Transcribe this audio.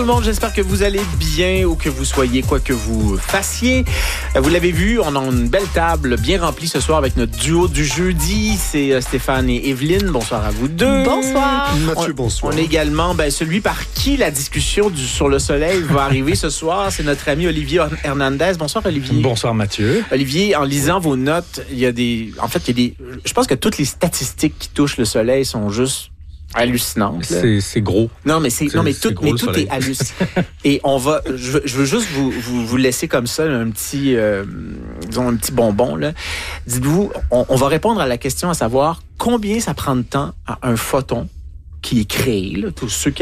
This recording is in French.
Tout le monde, j'espère que vous allez bien ou que vous soyez quoi que vous fassiez. Vous l'avez vu, on a une belle table bien remplie ce soir avec notre duo du jeudi. C'est Stéphane et Evelyne. Bonsoir à vous deux. Bonsoir. Mathieu, bonsoir. On est également celui par qui la discussion sur le soleil va arriver ce soir. C'est notre ami Olivier Hernandez. Bonsoir Olivier. Bonsoir Mathieu. Olivier, en lisant vos notes, je pense que toutes les statistiques qui touchent le soleil sont juste hallucinante. C'est gros. Non, mais tout est hallucinant. Et je veux juste vous laisser comme ça un petit bonbon là. Dites-vous, on va répondre à la question à savoir combien ça prend de temps à un photon qui est créé là, tous ceux qui